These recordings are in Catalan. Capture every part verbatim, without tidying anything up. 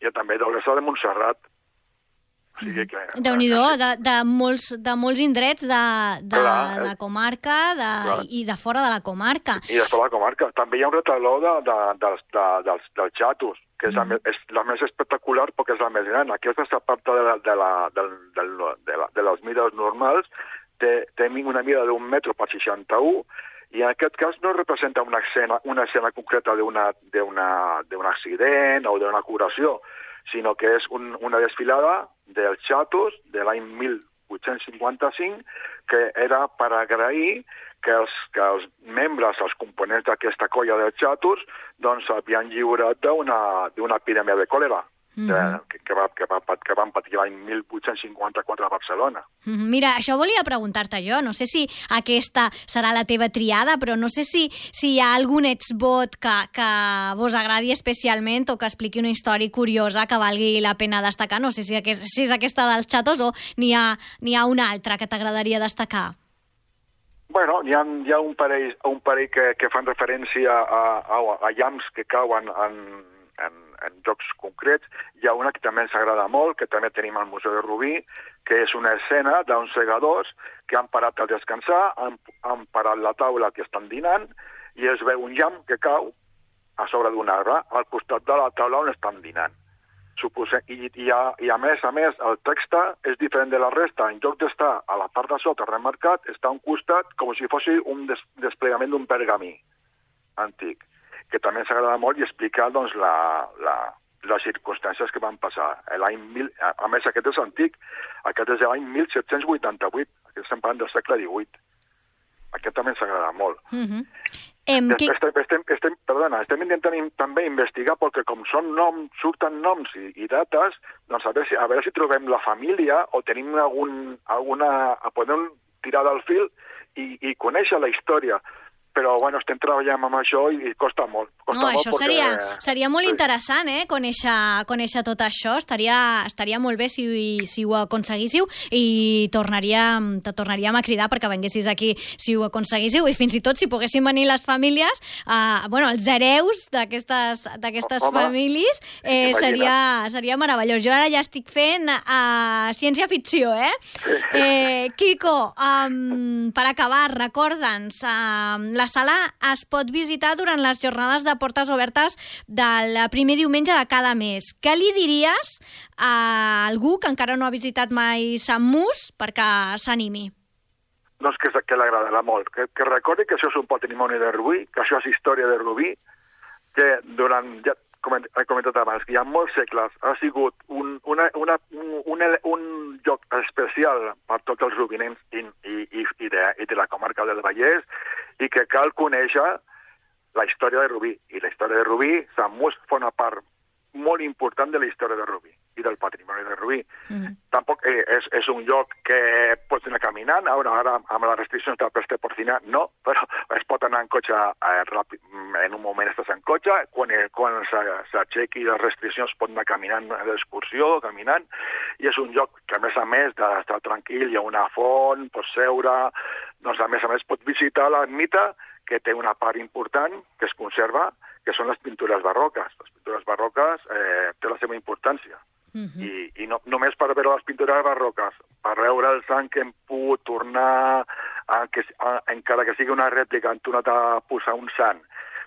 i també d'Olesa de Montserrat. O sigui que... Déu-n'hi-do, de, de, molts, de molts indrets de, de Clar, la comarca de, clar. i de fora de la comarca. I de fora de la comarca. També hi ha un retaló de, de, dels, de, dels, dels xatos, que és, mm. la, és la més espectacular perquè és la més gran. Aquesta s'aparta de, de, la, de, de, de, la, de les mides normals, té, té una mida d'un metro per seixanta-u, i en aquest cas no representa una escena, una escena concreta d'un accident o d'una curació, sinó que és un, una desfilada dels xatos de l'any mil vuit-cents cinquanta-cinc, que era per agrair que els, que els membres, els components d'aquesta colla dels xatos, doncs havien lliurat d'una epidèmia de còlera. Mm -hmm. que, que, va, que, va, que van patir l'any mil vuit-cents cinquanta-quatre a Barcelona. Mm -hmm. Mira, això volia preguntar-te jo. No sé si aquesta serà la teva triada, però no sé si, si hi ha algun exbot que, que vos agradi especialment o que expliqui una història curiosa que valgui la pena destacar. No sé si, aquest, si és aquesta dels xatos o n'hi ha, n'hi ha una altra que t'agradaria destacar. Bueno, hi ha, hi ha un parell, un parell que, que fan referència a, a, a llamps que cauen en, en, en jocs concrets. Hi ha una que també ens agrada molt, que també tenim al Museu de Rubí, que és una escena d'uns segadors que han parat a descansar, han, han parat la taula que estan dinant, i es veu un llamp que cau a sobre d'un arbre, al costat de la taula on estan dinant. Supose, i, i, a, I a més a més, el text és diferent de la resta. En lloc d'estar a la part de sota remarcat, està a un costat com si fos un des, desplegament d'un pergamí antic, que també ens agrada molt i explicar doncs, la, la, les circumstàncies que van passar. L'any mil, a, a més, aquest és antic, aquest és l'any mil set-cents vuitanta-vuit, aquest estem parlant del segle divuit. Aquest també ens agrada molt. Mm-hmm. Em, que... estem, estem, estem, perdona, estem intentant també investigar, perquè com són noms, surten noms i, i dates, doncs a veure, si, a veure si trobem la família o tenim algun, alguna... podem tirar del fil i, i conèixer la història. Però, bueno, estem treballant amb això i costa molt. Costa no, molt això perquè... seria, seria molt sí. interessant, eh?, conèixer, conèixer tot això. Estaria, estaria molt bé si, si ho aconseguíssiu i tornaríem, te tornaríem a cridar perquè venguessis aquí si ho aconseguíssiu i fins i tot si poguessin venir les famílies, eh, bueno, els hereus d'aquestes famílies, eh, seria, seria meravellós. Jo ara ja estic fent uh, ciència-ficció, eh? eh Quico, um, per acabar, recorda'ns, uh, la sala es pot visitar durant les jornades de portes obertes del primer diumenge de cada mes. Què li diries a algú que encara no ha visitat mai Sant Mus perquè s'animi? Doncs que, que l'agradarà molt. Que, que recordi que això és un patrimoni de Rubí, que això és història de Rubí, que durant, ja com he comentat abans, que hi ha molts segles ha sigut un, una, una, un, un, un lloc especial per tots els rubinencs i, i, i, de, i de la comarca del Vallès, i que cal conèixer la història de Rubí. I la història de Rubí, Sant Mus fa una part molt important de la història de Rubí i del patrimoni de Rubí. Mm. Tampoc eh, és, és un lloc que pots anar caminant, ara, ara amb les restriccions del peste porcina no, però es pot anar en cotxe eh, ràpid, en un moment estàs en cotxe, quan, eh, quan s'aixequi les restriccions pot anar caminant d'excursió, caminant, i és un lloc que a més a més d'estar tranquil, hi ha una font, pots seure, doncs a més a més pots visitar l'ermita, que té una part important que es conserva, que són les pintures barroques. Les pintures barroques eh, té la seva importància. Uh-huh. I, i no, només per veure les pintures barroques, per veure el sant que hem pogut tornar, a, que, a, encara que sigui una rèplica, han tornat a posar un sant.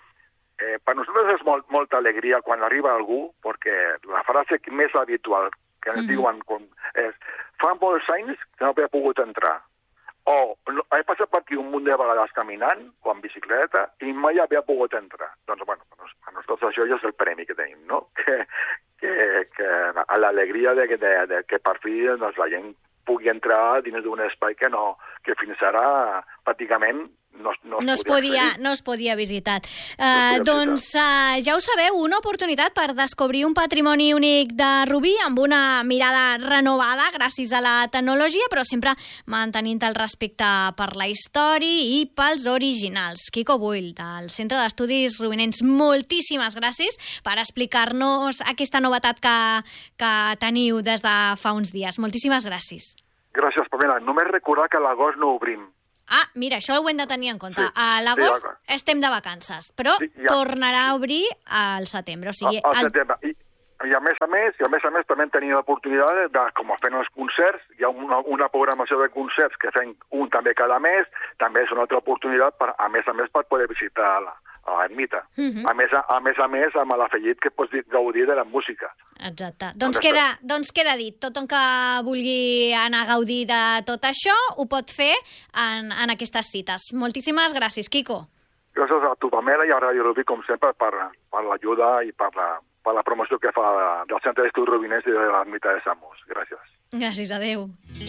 Eh, per nosaltres és molt, molta alegria quan arriba algú, perquè la frase més habitual que ens uh-huh. diuen com, és fa molts anys que no havia pogut entrar. O no, he passat per aquí un munt de vegades caminant o en bicicleta i mai havia pogut entrar. Doncs, bueno, a nosaltres això ja és el premi que tenim, no? Que, que, que a l'alegria de, de, de que per fi doncs, la gent pugui entrar dins d'un espai que, no, que fins ara pràcticament no, no, es, no, es podia, no es podia visitar. Uh, no doncs uh, ja ho sabeu, una oportunitat per descobrir un patrimoni únic de Rubí amb una mirada renovada gràcies a la tecnologia, però sempre mantenint el respecte per la història i pels originals. Quico Buil, del Centre d'Estudis Rubinencs, moltíssimes gràcies per explicar-nos aquesta novetat que, que teniu des de fa uns dies. Moltíssimes gràcies. Gràcies, Pamela. Només recordar que a l'agost no obrim. Ah, mira, això ho hem de tenir en compte. Sí, a l'agost sí, estem de vacances, però sí, ja. tornarà a obrir al setembre. O sigui, al setembre. I i a més a més, i a més a més també hem tenit l'oportunitat de, de, com fent els concerts, hi ha una, una programació de concerts que fem un també cada mes, també és una altra oportunitat, per, a més a més, per poder visitar la, a l'ermita. Uh -huh. a, més a, a més a més, amb l'afegit que pots gaudir de la música. Exacte. Doncs queda, doncs queda dit. Tothom que vulgui anar a gaudir de tot això ho pot fer en, en aquestes cites. Moltíssimes gràcies, Quico. Gràcies a tu, Pamela, i a Radio Rubí, com sempre, per, per l'ajuda i per la, per la promoció que fa del Centre d'Estudis Rubiners i de l'ermita de Sant Mos. Gràcies. Gràcies, adeu.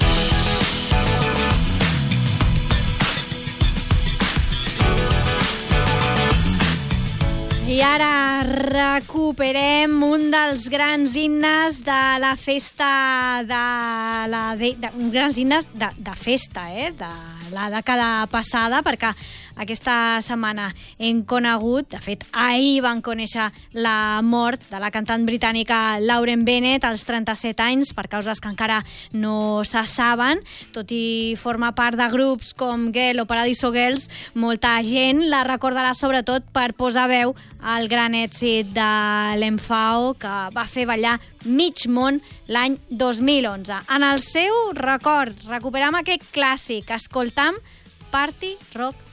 I ara recuperem un dels grans himnes de la festa de la... De, de, un grans himnes de, de festa, eh? De la dècada passada, perquè aquesta setmana hem conegut, de fet, ahir van conèixer la mort de la cantant britànica Lauren Bennett als trenta-set anys, per causes que encara no se saben. Tot i formar part de grups com Girl o Paradiso Girls, molta gent la recordarà sobretot per posar veu al gran èxit de l'M F A O, que va fer ballar mig món l'any dos mil onze. En el seu record, recuperem aquest clàssic, escoltam Party Rock